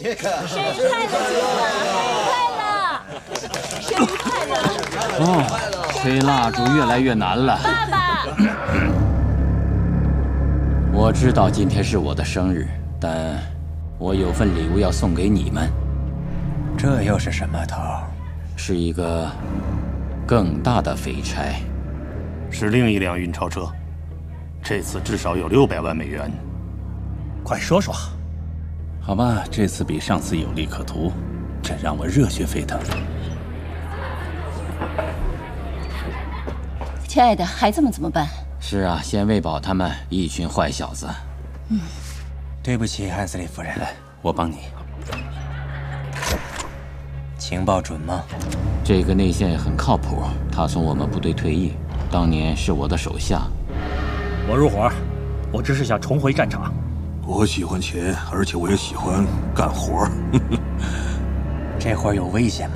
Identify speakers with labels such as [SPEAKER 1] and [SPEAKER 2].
[SPEAKER 1] 杰克，
[SPEAKER 2] 生日快乐，杰克！生日快乐！
[SPEAKER 3] 哦，吹蜡烛越来越难了。
[SPEAKER 2] 爸爸，
[SPEAKER 3] 我知道今天是我的生日，但我有份礼物要送给你们。
[SPEAKER 4] 这又是什么头？
[SPEAKER 3] 是一个更大的废柴。
[SPEAKER 5] 是另一辆运钞车，这次至少有600万美元。
[SPEAKER 4] 快说说。
[SPEAKER 6] 好吧，这次比上次有利可图，这让我热血沸腾。
[SPEAKER 2] 亲爱的，孩子们怎么办？
[SPEAKER 3] 是啊，先喂饱他们，一群坏小子。
[SPEAKER 4] 对不起，汉斯利夫人。
[SPEAKER 6] 来，我帮你。
[SPEAKER 4] 情报准吗？
[SPEAKER 3] 这个内线很靠谱，他从我们部队退役，当年是我的手下。
[SPEAKER 7] 我入伙，我只是想重回战场。
[SPEAKER 8] 我喜欢钱，而且我也喜欢干活。
[SPEAKER 4] 这活有危险吗？